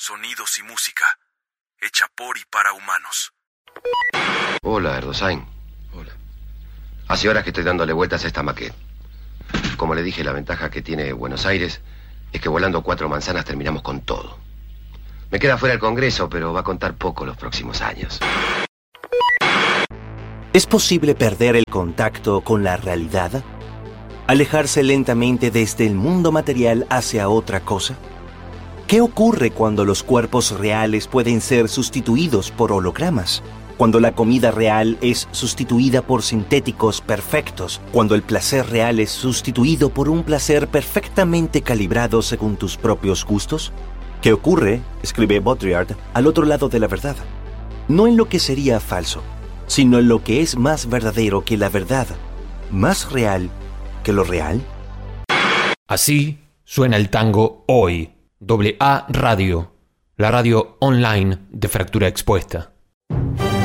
sonidos y música, hecha por y para humanos. Hola, Erdosain. Hola. Hace horas que estoy dándole vueltas a esta maqueta. Como le dije, la ventaja que tiene Buenos Aires es que volando 4 manzanas terminamos con todo. Me queda fuera el Congreso, pero va a contar poco los próximos años. ¿Es posible perder el contacto con la realidad? ¿Alejarse lentamente desde el mundo material hacia otra cosa? ¿Qué ocurre cuando los cuerpos reales pueden ser sustituidos por hologramas? Cuando la comida real es sustituida por sintéticos perfectos, cuando el placer real es sustituido por un placer perfectamente calibrado según tus propios gustos. ¿Qué ocurre, escribe Baudrillard, al otro lado de la verdad? No en lo que sería falso, sino en lo que es más verdadero que la verdad, más real que lo real. Así suena el tango hoy. AA Radio, la radio online de Fractura Expuesta.